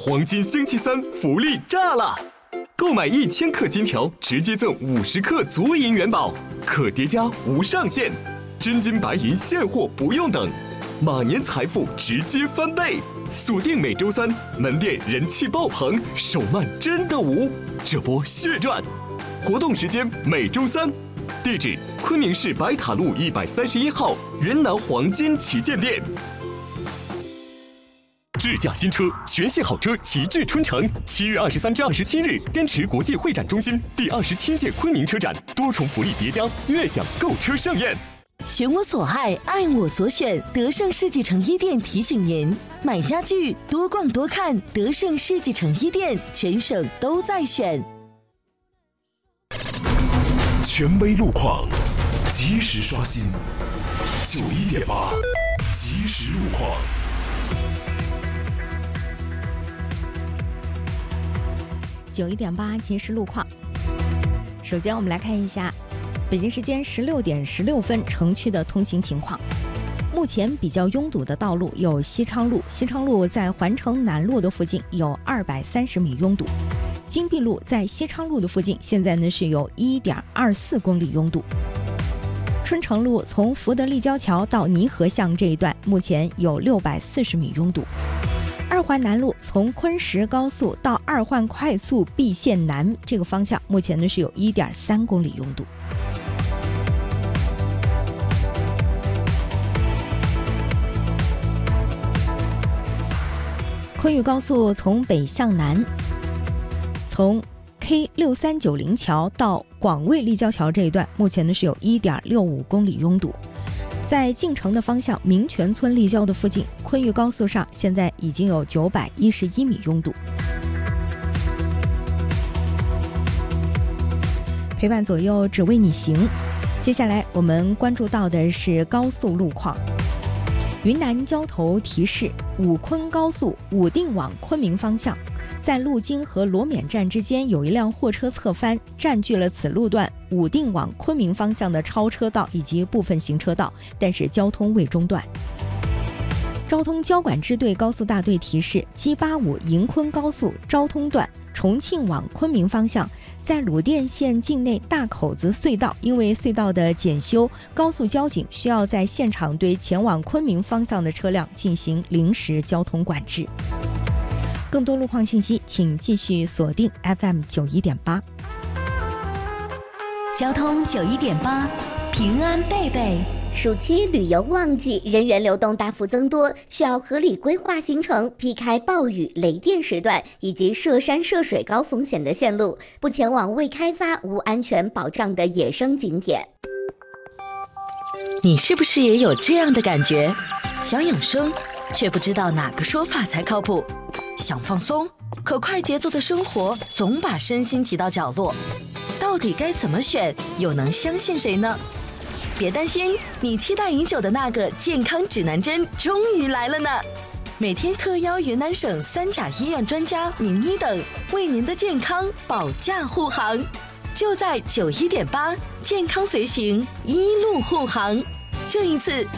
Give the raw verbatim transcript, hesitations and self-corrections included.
黄金星期三福利炸了！购买一千克金条，直接赠五十克足银元宝，可叠加无上限，真金白银现货不用等，马年财富直接翻倍！锁定每周三，门店人气爆棚，手慢真的无，这波血赚！活动时间每周三，地址昆明市白塔路一百三十一号云南黄金旗舰店。智驾新车，全系好车齐聚春城。七月二十三至二十七日，滇池国际会展中心第二十七届昆明车展，多重福利叠加，悦享购车盛宴。 选我所爱，爱我所选。德胜世纪城一店提醒您：买家具多逛多看，德胜世纪城一店，全省都在选。 权威路况，及时刷新。九一点八，及时路况。 九一点八即时路况。首先，我们来看一下北京时间十六点十六分城区的通行情况。目前比较拥堵的道路有西昌路，西昌路在环城南路的附近有二百三十米拥堵；金碧路在西昌路的附近，现在呢是有一点二四公里拥堵。春城路从福德立交桥到泥河巷这一段，目前有六百四十米拥堵。二环南路从昆石高速到二环快速 B 线南这个方向，目前呢是有一点三公里拥堵。昆玉高速从北向南，从 K 六三九零桥到广卫立交桥这一段，目前呢是有一点六五公里拥堵。在进城的方向，民权村立交的附近，昆玉高速上现在已经有九百一十一米拥堵。陪伴左右，只为你行。接下来我们关注到的是高速路况。云南交头提示，武昆高速武定往昆明方向，在路京和罗缅站之间有一辆货车侧翻，占据了此路段武定往昆明方向的超车道以及部分行车道，但是交通未中断。交通交管支队高速大队提示，七八五迎昆高速昭通段重庆往昆明方向，在鲁甸县境内大口子隧道，因为隧道的检修，高速交警需要在现场对前往昆明方向的车辆进行临时交通管制。更多路况信息，请继续锁定 F M 九一点八。 交通九一点八，平安贝贝。 暑期旅游旺季，人员流动大幅增多，需要合理规划行程，避开暴雨、雷电时段以及涉山涉水高风险的线路，不前往未开发、无安全保障的野生景点。 你是不是也有这样的感觉？想养生，却不知道哪个说法才靠谱；想放松，可快节奏的生活总把身心挤到角落，到底该怎么选？又能相信谁呢？别担心，你期待已久的那个健康指南针终于来了呢！每天特邀云南省三甲医院专家、名医等，为您的健康保驾护航。就在九一点八，健康随行，一路护航。这一次